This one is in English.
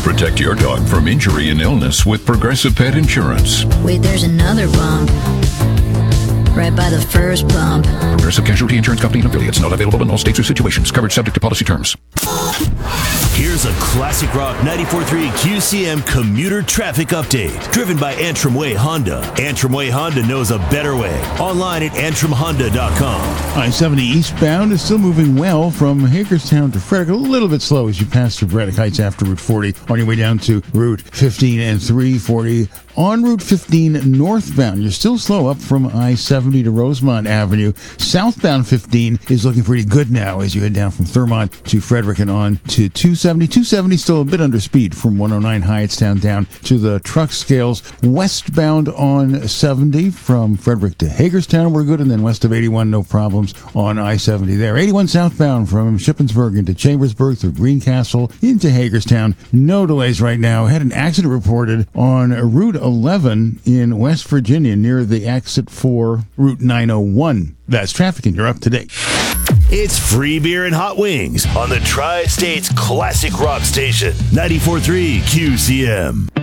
Protect your dog from injury and illness with Progressive Pet Insurance. Wait, there's another bump. Right by the first bump. Progressive Casualty Insurance Company and affiliates. Not available in all states or situations. Coverage subject to policy terms. Here's a classic rock 94.3 QCM commuter traffic update. Driven by Antrim Way Honda. Antrim Way Honda knows a better way. Online at antrimhonda.com. I-70 eastbound is still moving well from Hagerstown to Frederick. A little bit slow as you pass through Braddock Heights after Route 40 on your way down to Route 15 and 340. On Route 15 northbound, you're still slow up from I-70 to Rosemont Avenue. Southbound 15 is looking pretty good now as you head down from Thurmont to Frederick and on to 270. 270 still a bit under speed from 109 Hyattstown down to the truck scales. Westbound on 70 from Frederick to Hagerstown, we're good. And then west of 81, no problems on I-70 there. 81 southbound from Shippensburg into Chambersburg through Greencastle into Hagerstown. No delays right now. Had an accident reported on Route 11 in West Virginia near the exit for Route 901. That's traffic, and you're up to date. It's free beer and hot wings on the Tri-States Classic Rock Station, 94.3 QCM.